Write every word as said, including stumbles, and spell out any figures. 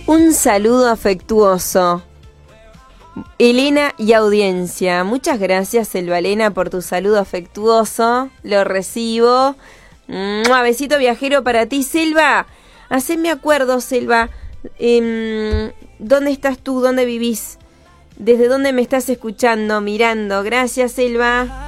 Un saludo afectuoso. Elena y audiencia. Muchas gracias, Selva Elena, por tu saludo afectuoso. Lo recibo. Un besito viajero para ti, Selva. Haceme acuerdo, Selva. Eh, ¿Dónde estás tú? ¿Dónde vivís? ¿Desde dónde me estás escuchando, mirando? Gracias, Selva.